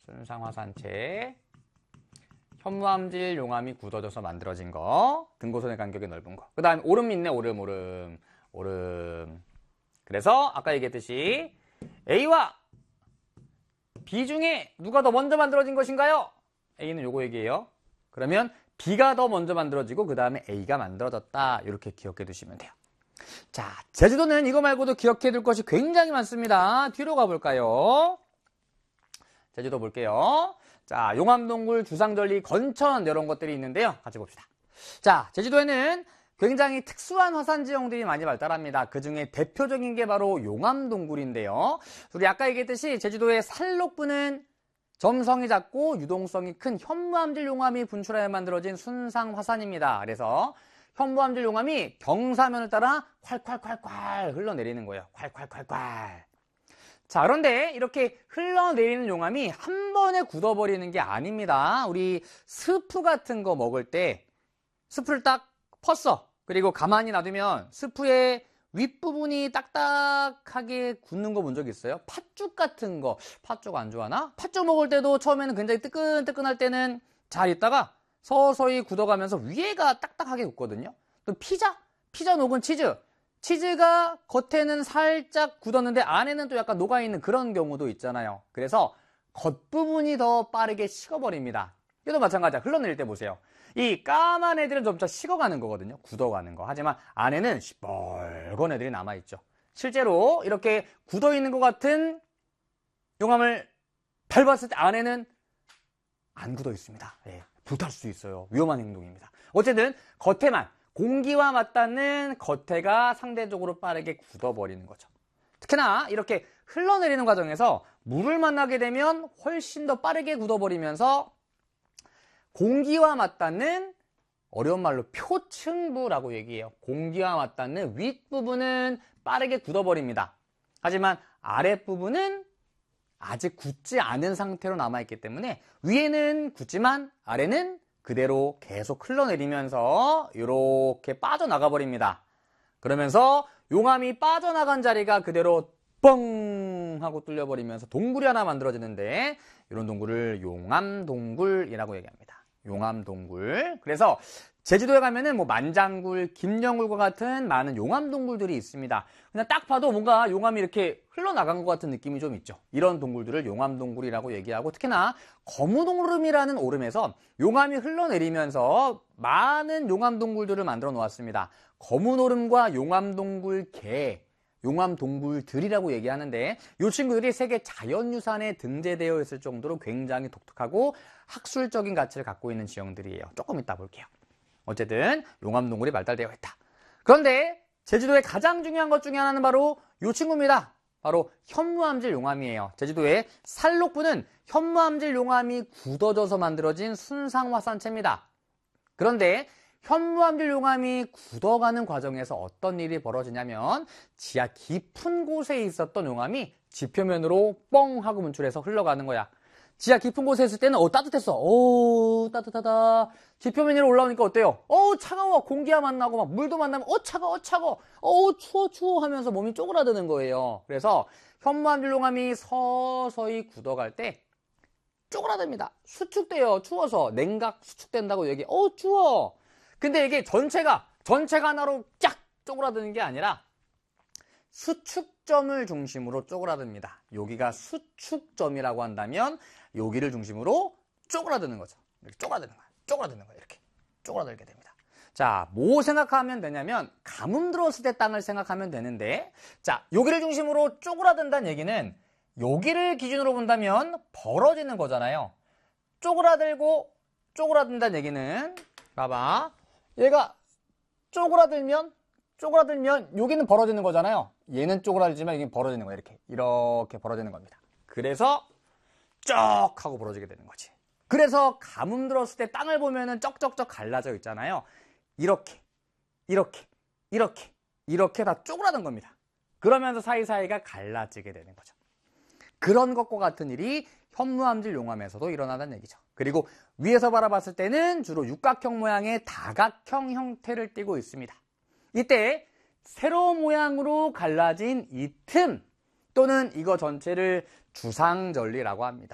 순상화산체. 현무암질 용암이 굳어져서 만들어진 거. 등고선의 간격이 넓은 거. 그 다음에 오름 있네. 오름. 그래서 아까 얘기했듯이 A와 B 중에 누가 더 먼저 만들어진 것인가요? A는 요거 얘기해요. 그러면 B가 더 먼저 만들어지고 그 다음에 A가 만들어졌다. 이렇게 기억해 두시면 돼요. 자, 제주도는 이거 말고도 기억해 둘 것이 굉장히 많습니다. 뒤로 가볼까요? 제주도 볼게요. 자, 용암동굴, 주상절리, 건천 이런 것들이 있는데요. 같이 봅시다. 자, 제주도에는 굉장히 특수한 화산 지형들이 많이 발달합니다. 그 중에 대표적인 게 바로 용암동굴인데요. 우리 아까 얘기했듯이 제주도의 산록부는 점성이 작고 유동성이 큰 현무암질 용암이 분출하여 만들어진 순상 화산입니다. 그래서 현무암질 용암이 경사면을 따라 콸콸콸콸 흘러내리는 거예요. 콸콸콸콸. 자, 그런데 이렇게 흘러내리는 용암이 한 번에 굳어버리는 게 아닙니다. 우리 스프 같은 거 먹을 때 스프를 딱 펐어. 그리고 가만히 놔두면 스프의 윗부분이 딱딱하게 굳는 거 본 적 있어요? 팥죽 같은 거. 팥죽 안 좋아하나? 팥죽 먹을 때도 처음에는 굉장히 뜨끈뜨끈할 때는 잘 있다가 서서히 굳어가면서 위에가 딱딱하게 굳거든요. 또 피자 녹은 치즈가 겉에는 살짝 굳었는데 안에는 또 약간 녹아있는 그런 경우도 있잖아요. 그래서 겉부분이 더 빠르게 식어버립니다. 이것도 마찬가지야. 흘러내릴 때 보세요. 이 까만 애들은 점차 식어가는 거거든요. 굳어가는 거. 하지만 안에는 시뻘건 애들이 남아있죠. 실제로 이렇게 굳어있는 것 같은 용암을 밟았을 때 안에는 안 굳어 있습니다. 예, 불탈 수 있어요. 위험한 행동입니다. 어쨌든 겉에만 공기와 맞닿는 겉에가 상대적으로 빠르게 굳어버리는 거죠. 특히나 이렇게 흘러내리는 과정에서 물을 만나게 되면 훨씬 더 빠르게 굳어버리면서 공기와 맞닿는 어려운 말로 표층부라고 얘기해요. 공기와 맞닿는 윗부분은 빠르게 굳어버립니다. 하지만 아랫부분은 아직 굳지 않은 상태로 남아있기 때문에 위에는 굳지만 아래는 그대로 계속 흘러내리면서 이렇게 빠져나가 버립니다. 그러면서 용암이 빠져나간 자리가 그대로 뻥 하고 뚫려버리면서 동굴이 하나 만들어지는데 이런 동굴을 용암동굴이라고 얘기합니다. 용암동굴. 그래서 제주도에 가면은 뭐 만장굴, 김영굴과 같은 많은 용암동굴들이 있습니다. 그냥 딱 봐도 뭔가 용암이 이렇게 흘러나간 것 같은 느낌이 좀 있죠. 이런 동굴들을 용암동굴이라고 얘기하고 특히나 거무동름이라는 오름에서 용암이 흘러내리면서 많은 용암동굴들을 만들어 놓았습니다. 거무오름과 용암동굴개, 용암동굴들이라고 얘기하는데 이 친구들이 세계 자연유산에 등재되어 있을 정도로 굉장히 독특하고 학술적인 가치를 갖고 있는 지형들이에요. 조금 이따 볼게요. 어쨌든 용암동굴이 발달되어 있다. 그런데 제주도의 가장 중요한 것 중에 하나는 바로 이 친구입니다. 바로 현무암질 용암이에요. 제주도의 산록부는 현무암질 용암이 굳어져서 만들어진 순상화산체입니다. 그런데 현무암질 용암이 굳어가는 과정에서 어떤 일이 벌어지냐면 지하 깊은 곳에 있었던 용암이 지표면으로 뻥 하고 분출해서 흘러가는 거야. 지하 깊은 곳에 있을 때는 따뜻했어. 따뜻하다. 지표면 위로 올라오니까 어때요? 차가워. 공기와 만나고 막 물도 만나면 차가워. 추워 하면서 몸이 쪼그라드는 거예요. 그래서 현무암질 용암이 서서히 굳어갈 때 쪼그라듭니다. 수축돼요. 추워서. 냉각 수축된다고 얘기해. 추워. 근데 이게 전체가 하나로 쫙 쪼그라드는 게 아니라 수축점을 중심으로 쪼그라듭니다. 여기가 수축점이라고 한다면 여기를 중심으로 쪼그라드는 거죠. 이렇게 쪼그라드는 거예요. 이렇게 쪼그라들게 됩니다. 자, 뭐 생각하면 되냐면 가뭄 들어왔을 때 땅을 생각하면 되는데 자, 여기를 중심으로 쪼그라든다는 얘기는 여기를 기준으로 본다면 벌어지는 거잖아요. 쪼그라든다는 얘기는 봐봐. 얘가 쪼그라들면 여기는 벌어지는 거잖아요. 얘는 쪼그라들지만 여기는 벌어지는 거예요. 이렇게 벌어지는 겁니다. 그래서 쩍 하고 벌어지게 되는 거지. 그래서 가뭄 들었을 때 땅을 보면은 쩍쩍쩍 갈라져 있잖아요. 이렇게 다 쪼그라든 겁니다. 그러면서 사이사이가 갈라지게 되는 거죠. 그런 것과 같은 일이 현무암질 용암에서도 일어나는 얘기죠. 그리고 위에서 바라봤을 때는 주로 육각형 모양의 다각형 형태를 띠고 있습니다. 이때 세로 모양으로 갈라진 이 틈 또는 이거 전체를 주상절리라고 합니다.